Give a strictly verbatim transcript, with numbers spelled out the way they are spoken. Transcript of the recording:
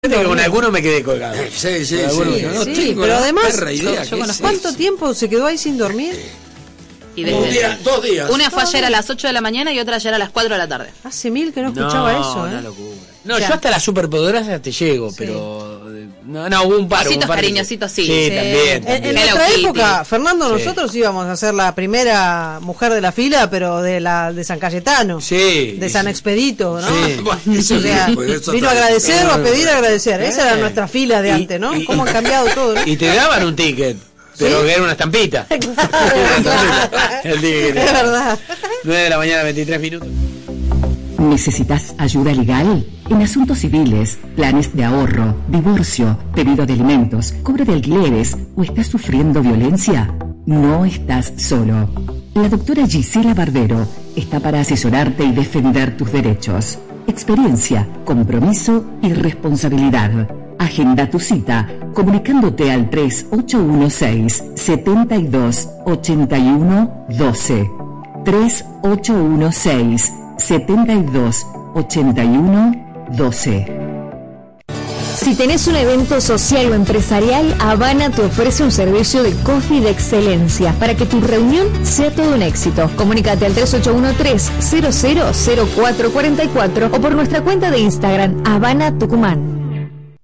Que con algunos me quedé colgado. Sí, sí, sí. Algunos, No sí, tengo pero la además, perra idea, yo ¿qué conozco- es ¿cuánto eso? tiempo se quedó ahí sin dormir? Y Un desde, día, dos días. una fue ayer a las ocho de la mañana y otra ayer a las cuatro de la tarde. Hace mil que no escuchaba no, eso, una ¿eh? locura. No, O sea, yo hasta las superpoderosas te llego, sí. pero no, no, hubo un par, hubo Ositos un par de- cariñositos, sí. Sí, Sí. también, En, también. en Hello nuestra Kitty. época, Fernando, Sí. nosotros íbamos a ser la primera mujer de la fila, pero de la de San Cayetano, Sí. de San Expedito, ¿no? Sí. Bueno, eso O sea, sí, pues, eso vino a está- agradecer o a pedir agradecer. Eh. Esa era nuestra fila de Y- antes, ¿no? y- Cómo han cambiado todo, ¿no? Y te daban un ticket, pero que era una estampita. El ticket. Es verdad. nueve de la mañana, veintitrés minutos. ¿Necesitas ayuda legal? En asuntos civiles, planes de ahorro, divorcio, pedido de alimentos, cobro de alquileres o estás sufriendo violencia, no estás solo. La doctora Gisela Barbero está para asesorarte y defender tus derechos. Experiencia, compromiso y responsabilidad. Agenda tu cita comunicándote al tres ocho uno seis, siete dos, ocho uno uno dos. tres ocho uno seis, siete dos, ocho uno uno dos. Si tenés un evento social o empresarial, Habana te ofrece un servicio de coffee de excelencia para que tu reunión sea todo un éxito. Comunícate al tres ocho uno tres, cero cero cero cuatro cuatro cuatro o por nuestra cuenta de Instagram, Habana Tucumán.